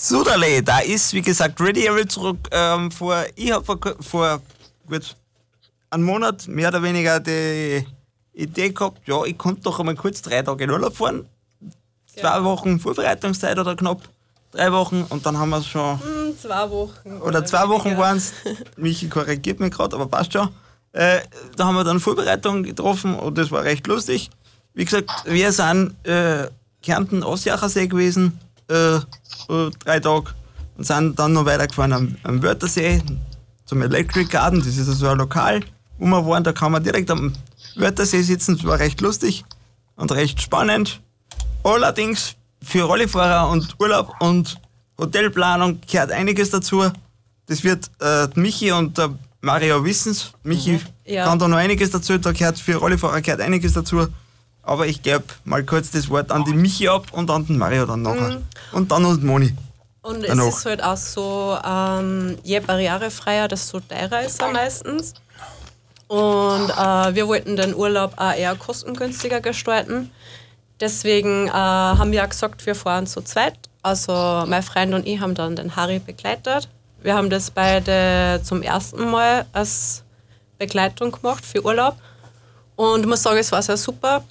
Suderle, da ist, wie gesagt, Ready Evil zurück. Ich habe vor gut einem Monat mehr oder weniger die Idee gehabt, ja, ich konnte doch einmal kurz 3 Tage in Urlaub fahren. 2 Wochen Vorbereitungszeit oder knapp 3 Wochen und dann haben wir es schon. 2 Wochen. Oder 2 Wochen waren es. Michi korrigiert mich gerade, aber passt schon. Da haben wir dann Vorbereitung getroffen und das war recht lustig. Wie gesagt, wir sind Kärnten Ossiacher See gewesen, 3 Tage und sind dann noch weitergefahren am Wörthersee zum Electric Garden. Das ist so ein Lokal, wo wir waren. Da kann man direkt am Wörthersee sitzen. Das war recht lustig und recht spannend. Allerdings für Rollifahrer und Urlaub und Hotelplanung gehört einiges dazu. Das wird Michi und der Mario wissen's. Michi kann da noch einiges dazu. Da gehört für Rollifahrer einiges dazu. Aber ich gebe mal kurz das Wort an die Michi ab und an den Mario dann nachher. Und dann an die Moni. Und danach. Es ist halt auch so, je barrierefreier, desto teurer ist er meistens. Und wir wollten den Urlaub auch eher kostengünstiger gestalten. Deswegen haben wir auch gesagt, wir fahren zu zweit. Also mein Freund und ich haben dann den Harry begleitet. Wir haben das beide zum ersten Mal als Begleitung gemacht für Urlaub. Und ich muss sagen, es war sehr super.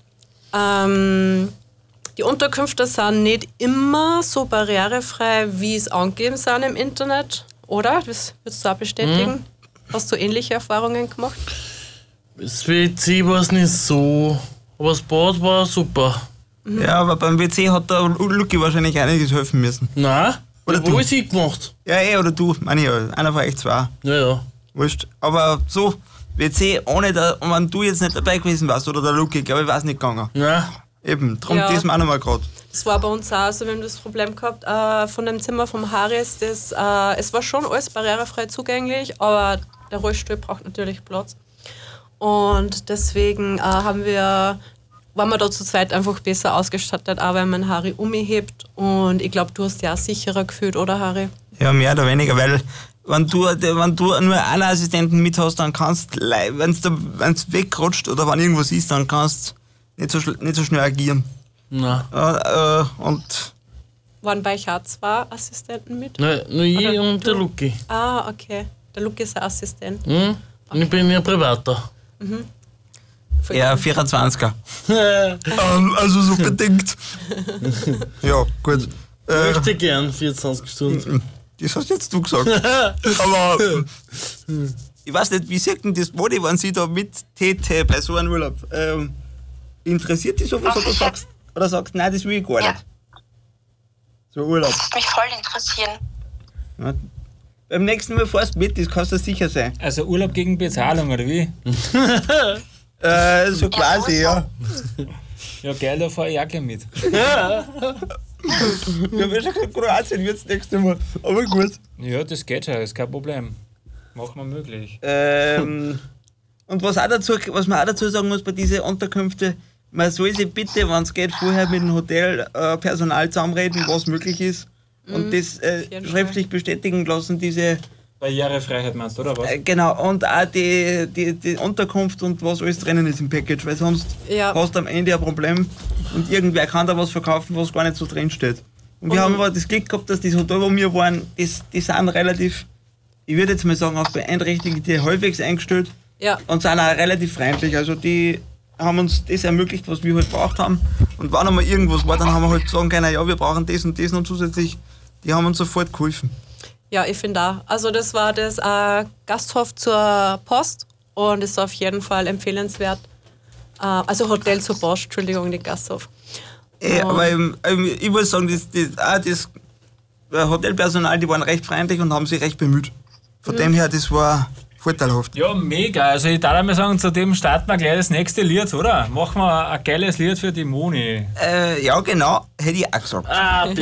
Die Unterkünfte sind nicht immer so barrierefrei, wie es angegeben sind im Internet, oder? Das würdest du auch bestätigen? Hast du ähnliche Erfahrungen gemacht? Das WC war es nicht so, aber das Bad war super. Ja, aber beim WC hat der Luki wahrscheinlich einiges helfen müssen. Nein, oder du? Alles ich gemacht. Ja, oder du, meine ich, einer von euch 2. Ja. Wurscht. Aber so, WC ohne, wenn du jetzt nicht dabei gewesen warst, oder der Luki, glaube ich, wäre es nicht gegangen. Ja. Eben, darum das auch noch mal gerade. Das war bei uns auch so, wir haben das Problem gehabt, von dem Zimmer vom Harris, es war schon alles barrierefrei zugänglich, aber der Rollstuhl braucht natürlich Platz. Und deswegen waren wir da zu zweit einfach besser ausgestattet, auch wenn man Harry umhebt. Und ich glaube, du hast dich auch sicherer gefühlt, oder Harry? Ja, mehr oder weniger, weil wenn du nur einen Assistenten mit hast, dann kannst du, wenn es wegrutscht oder wenn irgendwas ist, dann kannst du nicht so schnell agieren. Nein. Und waren bei euch auch 2 Assistenten mit? Nein, nur ich und der Luki. Ah, okay. Der Luki ist ein Assistent. Und ich bin ja Privater. Ja, 24er. Also so bedingt. Ja, gut. Ich möchte gern 24 Stunden. Das hast jetzt du gesagt. Aber ich weiß nicht, wie sieht denn das Modi, wenn sie da mittäte bei so einem Urlaub? Interessiert dich sowas oder sagst nein, das will ich gar nicht? So Urlaub. Das würde mich voll interessieren. Ja. Beim nächsten Mal fährst du mit, das kannst du sicher sein. Also Urlaub gegen Bezahlung, oder wie? So quasi, ja. Ja, geil, da fahre ich auch gleich mit. Ja, wir haben schon gesagt, Kroatien wird das nächste Mal. Aber gut. Ja, das geht schon, ist kein Problem. Machen wir möglich. Und was man auch dazu sagen muss bei diesen Unterkünften, man soll sich bitte, wenn es geht, vorher mit dem Hotelpersonal zusammenreden, was möglich ist. Und das schriftlich bestätigen lassen, diese Barrierefreiheit meinst du, oder was? Genau, und auch die Unterkunft und was alles drinnen ist im Package, weil sonst hast du am Ende ein Problem und irgendwer kann da was verkaufen, was gar nicht so drin steht. Und wir haben aber das Glück gehabt, dass das Hotel, wo wir waren, die sind relativ, ich würde jetzt mal sagen, auf Beeinträchtigte halbwegs eingestellt und sind auch relativ freundlich. Also die haben uns das ermöglicht, was wir halt braucht haben. Und wenn einmal irgendwas war, dann haben wir halt sagen können, ja, wir brauchen das und das noch zusätzlich. Die haben uns sofort geholfen. Ja, ich finde auch. Also das war das Gasthof zur Post und ist auf jeden Fall empfehlenswert. Also Hotel zur Post, Entschuldigung, nicht Gasthof. Aber ich muss sagen, das Hotelpersonal, die waren recht freundlich und haben sich recht bemüht. Von dem her, das war vorteilhaft. Ja, mega. Also ich darf einmal sagen, zu dem starten wir gleich das nächste Lied, oder? Machen wir ein geiles Lied für die Moni. Ja, genau. Hätte ich auch gesagt. Ah, bitte.